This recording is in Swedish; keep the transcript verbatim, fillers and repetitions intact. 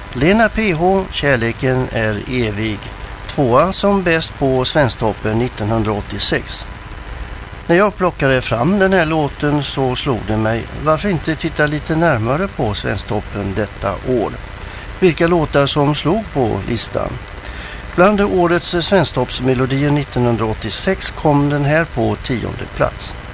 Lena P H, Kärleken är evig. Tvåa som bäst på Svensktoppen nittonhundraåttiosex. När jag plockade fram den här låten så slog det mig, varför inte titta lite närmare på Svensktoppen detta år? Vilka låtar som slog på listan? Bland årets Svensktoppsmelodier nittonhundraåttiosex kom den här på tionde plats.